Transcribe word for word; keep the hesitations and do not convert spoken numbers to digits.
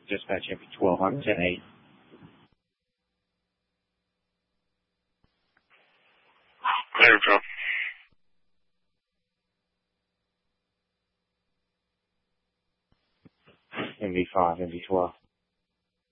Dispatch M V twelve, I'm ten eight. Clear, Joe. M V five, M V twelve.